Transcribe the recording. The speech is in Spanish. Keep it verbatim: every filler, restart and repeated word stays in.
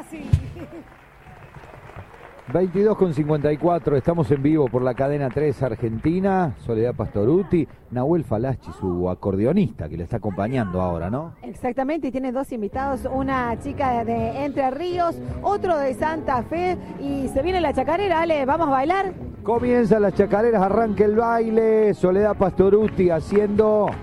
así. veintidós con cincuenta y cuatro, estamos en vivo por la cadena tres Argentina. Soledad Pastorutti, Nahuel Falachi, su acordeonista que le está acompañando ahora, ¿no? Exactamente, y tiene dos invitados, una chica de Entre Ríos, otro de Santa Fe, y se viene la chacarera. Ale, ¿vamos a bailar? Comienzan las chacareras, arranca el baile. Soledad Pastorutti haciendo